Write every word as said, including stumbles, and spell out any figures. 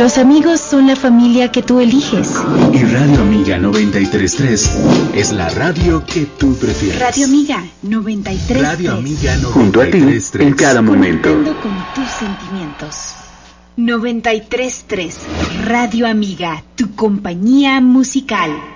Los amigos son la familia que tú eliges. Y Radio Amiga noventa y tres punto tres es la radio que tú prefieres. Radio Amiga noventa y tres punto tres. Radio Amiga junto a ti en cada momento. Conectando con tus sentimientos. noventa y tres punto tres. Radio Amiga, tu compañía musical.